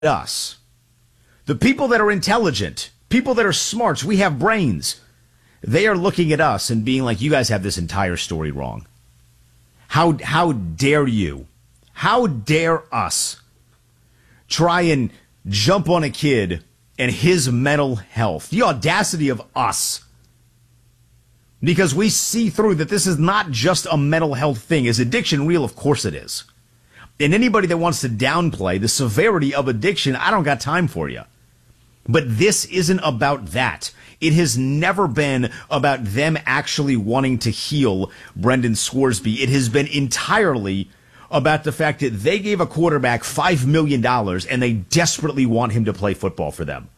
us. The people that are intelligent, people that are smart, we have brains. They are looking at us and being like, you guys have this entire story wrong. How dare you? How dare us try and jump on a kid and his mental health? The audacity of us. Because we see through that this is not just a mental health thing. Is addiction real? Of course it is. And anybody that wants to downplay the severity of addiction, I don't got time for you. But this isn't about that. It has never been about them actually wanting to heal Brendan Scoresby. It has been entirely about the fact that they gave a quarterback $5 million and they desperately want him to play football for them.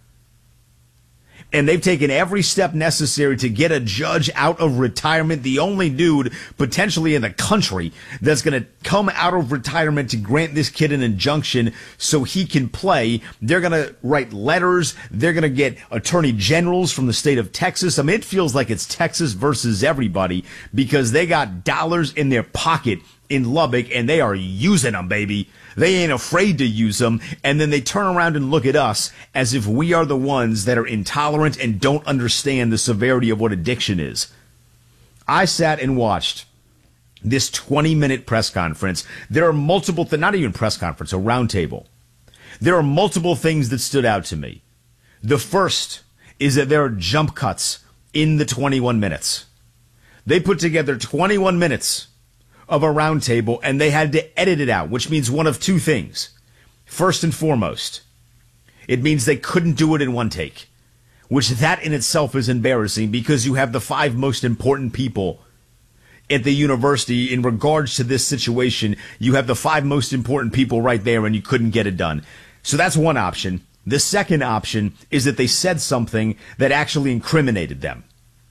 And they've taken every step necessary to get a judge out of retirement, the only dude potentially in the country that's going to come out of retirement to grant this kid an injunction so he can play. They're going to write letters. They're going to get attorney generals from the state of Texas. I mean, it feels like it's Texas versus everybody because they got dollars in their pocket in Lubbock, and they are using them, baby. They ain't afraid to use them, and then they turn around and look at us as if we are the ones that are intolerant and don't understand the severity of what addiction is. I sat and watched this 20-minute press conference. There are multiple, not even press conference, a roundtable. There are multiple things that stood out to me. The first is that there are jump cuts in the 21 minutes. They put together 21 minutes of a roundtable, and they had to edit it out, which means one of two things. First and foremost, it means they couldn't do it in one take, which that in itself is embarrassing because you have the five most important people at the university in regards to this situation. You have the five most important people right there, and you couldn't get it done. So that's one option. The second option is that they said something that actually incriminated them,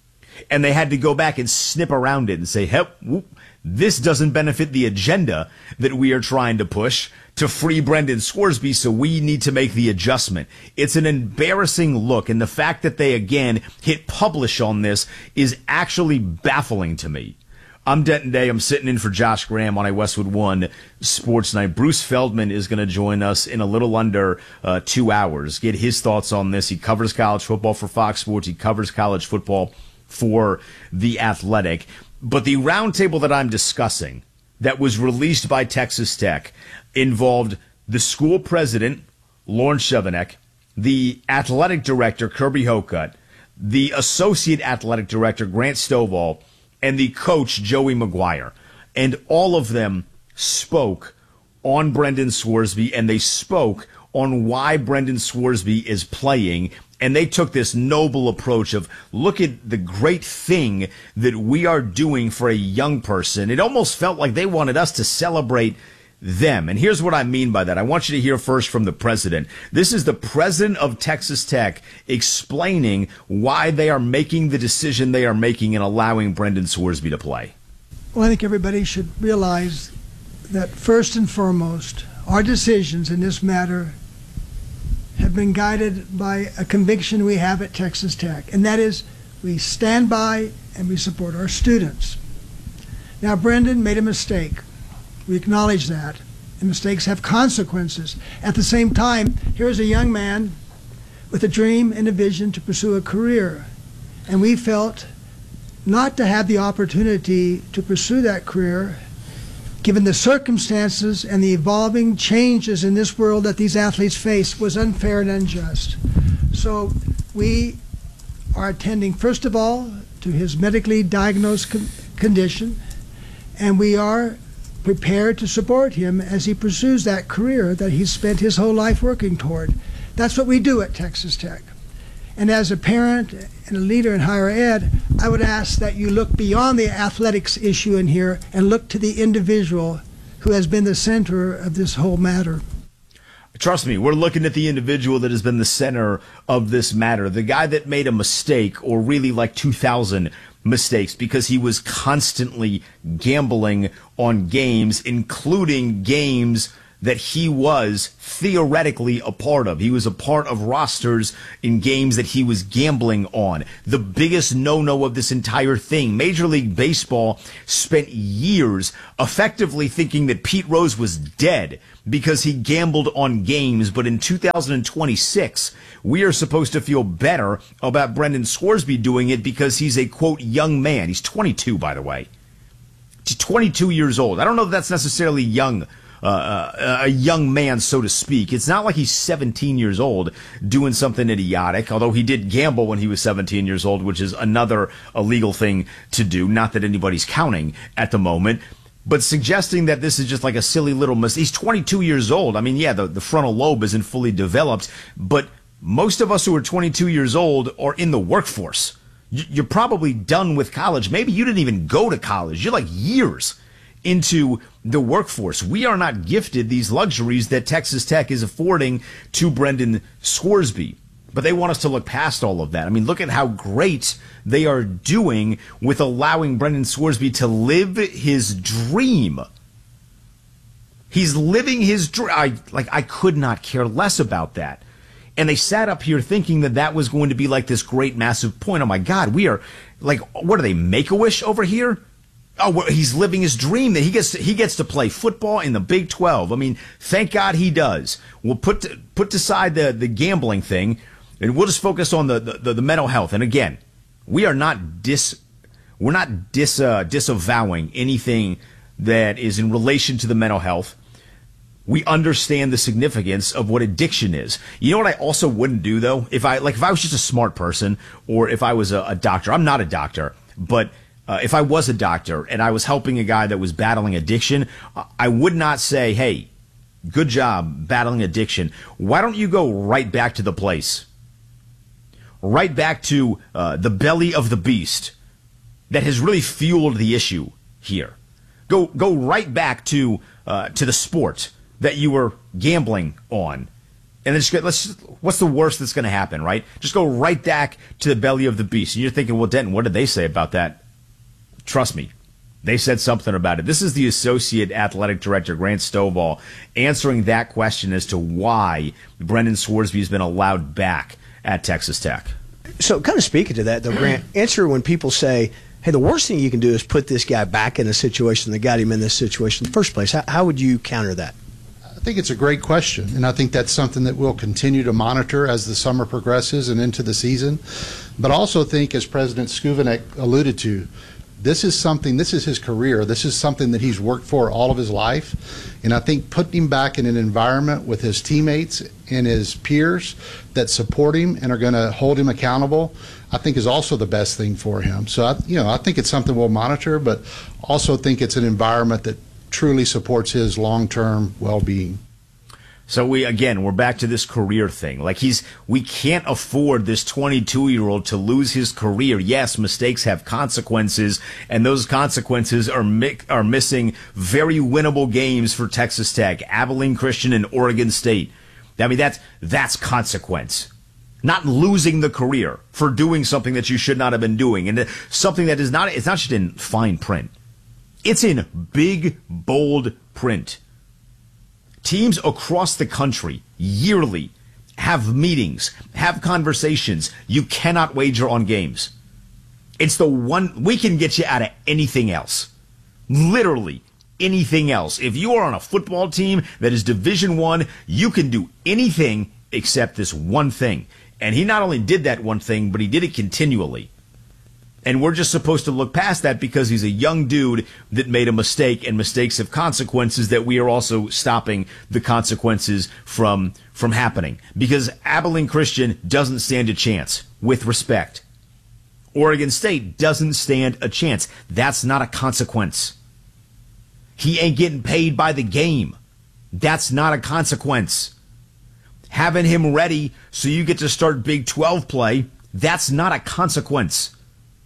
and they had to go back and snip around it and say, hey, whoop, this doesn't benefit the agenda that we are trying to push to free Brendan Scoresby, so we need to make the adjustment. It's an embarrassing look, and the fact that they, again, hit publish on this is actually baffling to me. I'm Denton Day. I'm sitting in for Josh Graham on a Westwood One Sports Night. Bruce Feldman is going to join us in a little under 2 hours, get his thoughts on this. He covers college football for Fox Sports. He covers college football for The Athletic. But the roundtable that I'm discussing that was released by Texas Tech involved the school president, Lawrence Chevenek, the athletic director, Kirby Hocutt, the associate athletic director, Grant Stovall, and the coach, Joey McGuire. And all of them spoke on Brendan Scoresby, and they spoke on why Brendan Scoresby is playing. And they took this noble approach of, look at the great thing that we are doing for a young person. It almost felt like they wanted us to celebrate them. And here's what I mean by that. I want you to hear first from the president. This is the president of Texas Tech explaining why they are making the decision they are making and allowing Brendan Scoresby to play. Well, I think everybody should realize that first and foremost, our decisions in this matter have been guided by a conviction we have at Texas Tech, and that is we stand by and we support our students. Now, Brendan made a mistake. We acknowledge that, and mistakes have consequences. At the same time, here's a young man with a dream and a vision to pursue a career, and we felt not to have the opportunity to pursue that career, given the circumstances and the evolving changes in this world that these athletes face, was unfair and unjust. So we are attending, first of all, to his medically diagnosed condition, and we are prepared to support him as he pursues that career that he's spent his whole life working toward. That's what we do at Texas Tech. And as a parent and a leader in higher ed, I would ask that you look beyond the athletics issue in here and look to the individual who has been the center of this whole matter. Trust me, we're looking at the individual that has been the center of this matter, the guy that made a mistake, or really like 2,000 mistakes, because he was constantly gambling on games, including games that he was theoretically a part of. He was a part of rosters in games that he was gambling on. The biggest no-no of this entire thing. Major League Baseball spent years effectively thinking that Pete Rose was dead because he gambled on games. But in 2026, we are supposed to feel better about Brendan Scoresby doing it because he's a, quote, young man. He's 22, by the way. He's 22 years old. I don't know if that's necessarily young, a young man, so to speak. It's not like he's 17 years old doing something idiotic, although he did gamble when he was 17 years old, which is another illegal thing to do. Not that anybody's counting at the moment. But suggesting that this is just like a silly little mistake. He's 22 years old. I mean, yeah, the frontal lobe isn't fully developed, but most of us who are 22 years old are in the workforce. You're probably done with college. Maybe you didn't even go to college. You're like years into the workforce. We are not gifted these luxuries that Texas Tech is affording to Brendan Scoresby. But they want us to look past all of that. I mean, look at how great they are doing with allowing Brendan Scoresby to live his dream. He's living his dream. I could not care less about that. And they sat up here thinking that that was going to be like this great massive point. Oh my God, we are like, what are they, Make-A-Wish over here? Oh, well, he's living his dream that he gets to play football in the Big 12. I mean, thank God he does. We'll put aside the gambling thing, and we'll just focus on the mental health. And again, we are not disavowing anything that is in relation to the mental health. We understand the significance of what addiction is. You know what I also wouldn't do, though? If I was just a smart person, or if I was a doctor. I'm not a doctor, but if I was a doctor and I was helping a guy that was battling addiction, I would not say, hey, good job battling addiction. Why don't you go right back to the place? Right back to the belly of the beast that has really fueled the issue here. Go right back to the sport that you were gambling on. And then what's the worst that's going to happen, right? Just go right back to the belly of the beast. And you're thinking, well, Denton, what did they say about that? Trust me, they said something about it. This is the Associate Athletic Director, Grant Stovall, answering that question as to why Brendan Scoresby has been allowed back at Texas Tech. So kind of speaking to that, though, Grant, answer when people say, hey, the worst thing you can do is put this guy back in a situation that got him in this situation in the first place. How would you counter that? I think it's a great question, and I think that's something that we'll continue to monitor as the summer progresses and into the season. But I also think, as President Skuvenek alluded to, this is his career. This is something that he's worked for all of his life. And I think putting him back in an environment with his teammates and his peers that support him and are going to hold him accountable, I think is also the best thing for him. So, I think it's something we'll monitor, but also think it's an environment that truly supports his long-term well-being. So we're back to this career thing. We can't afford this 22-year-old to lose his career. Yes, mistakes have consequences, and those consequences are missing very winnable games for Texas Tech, Abilene Christian, and Oregon State. I mean, that's consequence. Not losing the career for doing something that you should not have been doing, and something that it's not just in fine print. It's in big, bold print. Teams across the country yearly have meetings, have conversations. You cannot wager on games. It's the one we can get you out of anything else. Literally anything else. If you are on a football team that is Division I, you can do anything except this one thing. And he not only did that one thing, but he did it continually. And we're just supposed to look past that because he's a young dude that made a mistake, and mistakes have consequences that we are also stopping the consequences from happening. Because Abilene Christian doesn't stand a chance, with respect. Oregon State doesn't stand a chance. That's not a consequence. He ain't getting paid by the game. That's not a consequence. Having him ready so you get to start Big 12 play, that's not a consequence.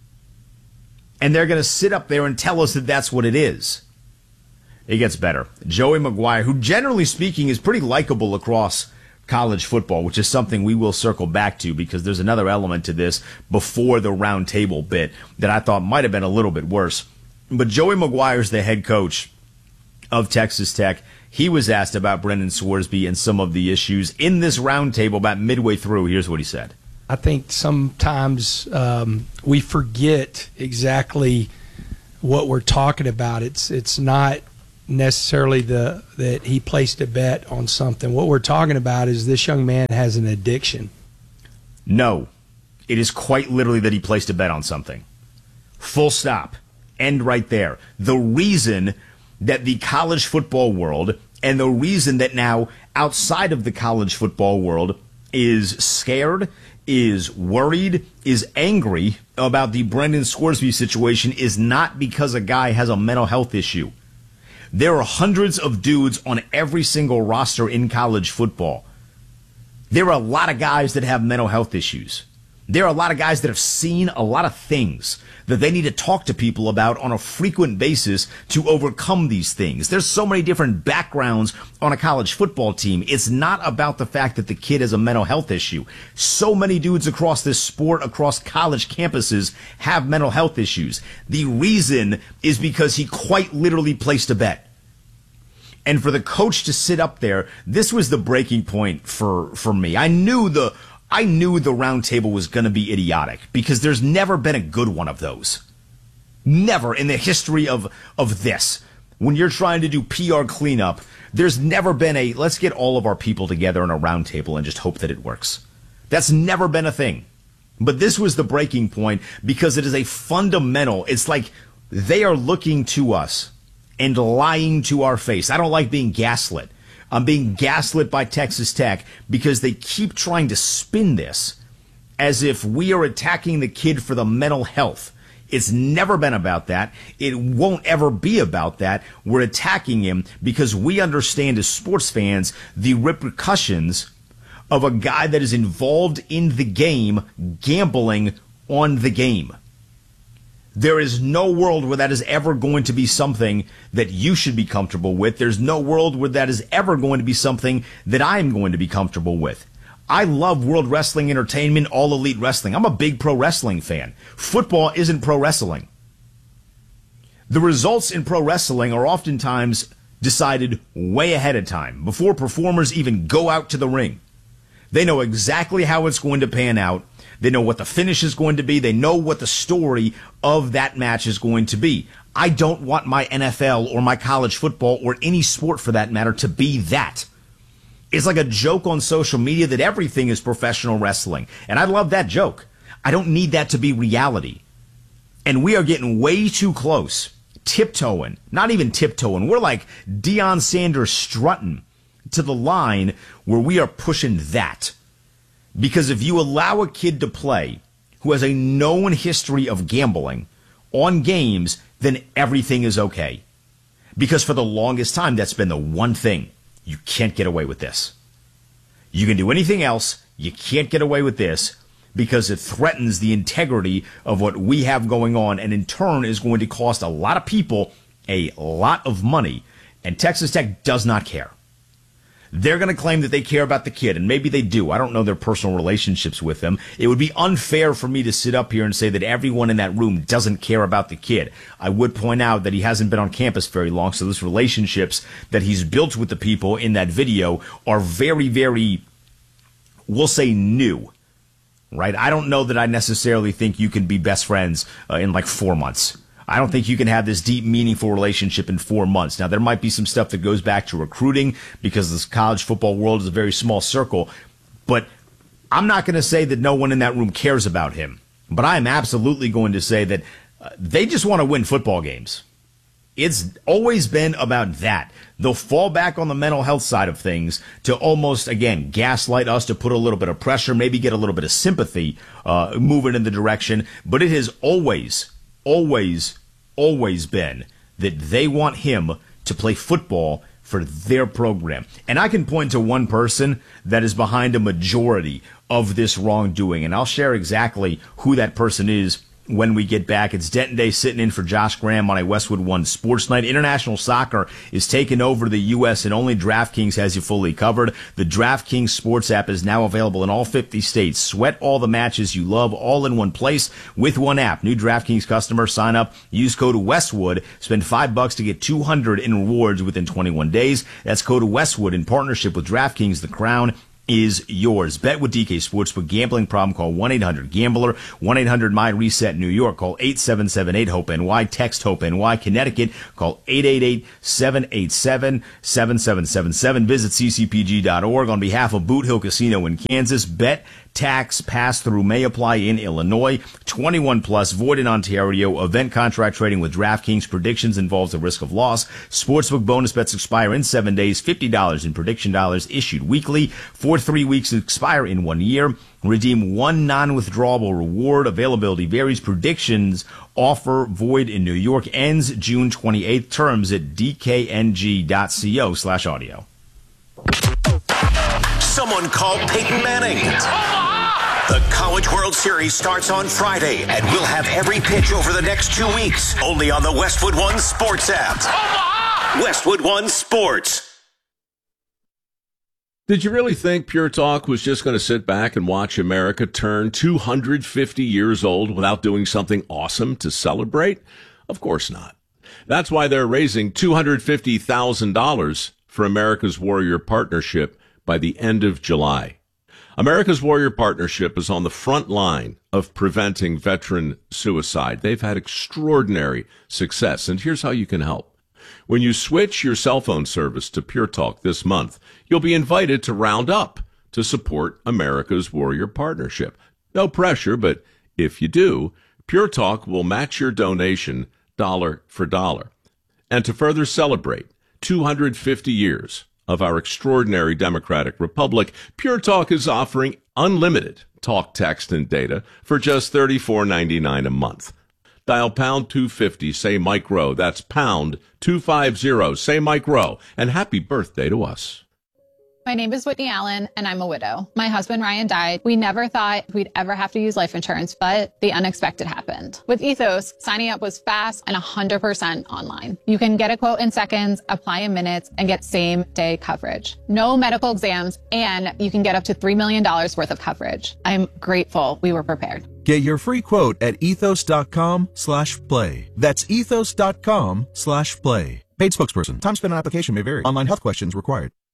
And they're going to sit up there and tell us that that's what it is. It gets better. Joey McGuire, who generally speaking is pretty likable across college football, which is something we will circle back to because there's another element to this before the round table bit that I thought might have been a little bit worse. But Joey McGuire is the head coach of Texas Tech. He was asked about Brendan Scoresby and some of the issues in this roundtable about midway through. Here's what he said. I think sometimes we forget exactly what we're talking about. It's not necessarily that he placed a bet on something. What we're talking about is this young man has an addiction. No, it is quite literally that he placed a bet on something. Full stop. End right there. The reason that the college football world and the reason that now outside of the college football world is scared, is worried, is angry about the Brendan Scoresby situation is not because a guy has a mental health issue. There are hundreds of dudes on every single roster in college football. There are a lot of guys that have mental health issues. There are a lot of guys that have seen a lot of things that they need to talk to people about on a frequent basis to overcome these things. There's so many different backgrounds on a college football team. It's not about the fact that the kid has a mental health issue. So many dudes across this sport, across college campuses, have mental health issues. The reason is because he quite literally placed a bet. And for the coach to sit up there, this was the breaking point for me. I knew the roundtable was going to be idiotic because there's never been a good one of those. Never in the history of this. When you're trying to do PR cleanup, there's never been a let's get all of our people together in a roundtable and just hope that it works. That's never been a thing. But this was the breaking point because it is a fundamental. It's like they are looking to us and lying to our face. I don't like being gaslit. I'm being gaslit by Texas Tech because they keep trying to spin this as if we are attacking the kid for the mental health. It's never been about that. It won't ever be about that. We're attacking him because we understand as sports fans the repercussions of a guy that is involved in the game gambling on the game. There is no world where that is ever going to be something that you should be comfortable with. There's no world where that is ever going to be something that I'm going to be comfortable with. I love World Wrestling Entertainment, All Elite Wrestling. I'm a big pro wrestling fan. Football isn't pro wrestling. The results in pro wrestling are oftentimes decided way ahead of time, before performers even go out to the ring. They know exactly how it's going to pan out. They know what the finish is going to be. They know what the story of that match is going to be. I don't want my NFL or my college football or any sport for that matter to be that. It's like a joke on social media that everything is professional wrestling. And I love that joke. I don't need that to be reality. And we are getting way too close, tiptoeing, not even tiptoeing. We're like Deion Sanders strutting to the line where we are pushing that. Because if you allow a kid to play who has a known history of gambling on games, then everything is okay. Because for the longest time, that's been the one thing. You can't get away with this. You can do anything else. You can't get away with this because it threatens the integrity of what we have going on and in turn is going to cost a lot of people a lot of money. And Texas Tech does not care. They're going to claim that they care about the kid, and maybe they do. I don't know their personal relationships with him. It would be unfair for me to sit up here and say that everyone in that room doesn't care about the kid. I would point out that he hasn't been on campus very long, so those relationships that he's built with the people in that video are very, very, we'll say, new. Right? I don't know that I necessarily think you can be best friends in like 4 months. I don't think you can have this deep, meaningful relationship in 4 months. Now, there might be some stuff that goes back to recruiting because this college football world is a very small circle. But I'm not going to say that no one in that room cares about him. But I am absolutely going to say that they just want to win football games. It's always been about that. They'll fall back on the mental health side of things to almost, again, gaslight us to put a little bit of pressure, maybe get a little bit of sympathy moving in the direction. But it has always been that they want him to play football for their program. And I can point to one person that is behind a majority of this wrongdoing, and I'll share exactly who that person is when we get back. It's Denton Day sitting in for Josh Graham on a Westwood One Sports Night. International soccer is taking over the U.S. and only DraftKings has you fully covered. The DraftKings Sports app is now available in all 50 states. Sweat all the matches you love all in one place with one app. New DraftKings customers sign up, use code Westwood, spend $5 to get $200 in rewards within 21 days. That's code Westwood in partnership with DraftKings. The crown is yours. Bet with DK Sportsbook. Gambling problem? Call 1-800-GAMBLER. 1-800-MY-RESET. New York. Call 877-8-HOPE-NY. Text HOPE-NY. Connecticut. Call 888-787-7777. Visit ccpg.org. On behalf of Boot Hill Casino in Kansas, bet tax pass-through may apply in Illinois. 21 plus, void in Ontario. Event contract trading with DraftKings. Predictions involves a risk of loss. Sportsbook bonus bets expire in 7 days. $50 in prediction dollars issued weekly. For 3 weeks, expire in 1 year. Redeem one non-withdrawable reward. Availability varies. Predictions offer void in New York. Ends June 28th. Terms at dkng.co/audio. Someone called Peyton Manning. The College World Series starts on Friday, and we'll have every pitch over the next 2 weeks, only on the Westwood One Sports app. Westwood One Sports. Did you really think Pure Talk was just going to sit back and watch America turn 250 years old without doing something awesome to celebrate? Of course not. That's why they're raising $250,000 for America's Warrior Partnership by the end of July. America's Warrior Partnership is on the front line of preventing veteran suicide. They've had extraordinary success, and here's how you can help. When you switch your cell phone service to Pure Talk this month, you'll be invited to round up to support America's Warrior Partnership. No pressure, but if you do, Pure Talk will match your donation dollar for dollar. And to further celebrate 250 years of our extraordinary democratic republic, Pure Talk is offering unlimited talk, text, and data for just $34.99 a month. Dial pound 250, say Mike Rowe. That's pound 250, say Mike Rowe. And happy birthday to us. My name is Whitney Allen, and I'm a widow. My husband, Ryan, died. We never thought we'd ever have to use life insurance, but the unexpected happened. With Ethos, signing up was fast and 100% online. You can get a quote in seconds, apply in minutes, and get same-day coverage. No medical exams, and you can get up to $3 million worth of coverage. I'm grateful we were prepared. Get your free quote at ethos.com/play. That's ethos.com/play. Paid spokesperson. Time spent on application may vary. Online health questions required.